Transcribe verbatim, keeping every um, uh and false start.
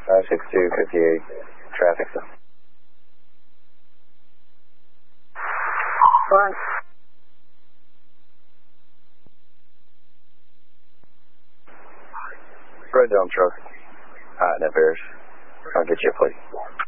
five six two, fifty-eight, traffic. One. Red Dome truck. Hot in that bears. I'll get you a plate.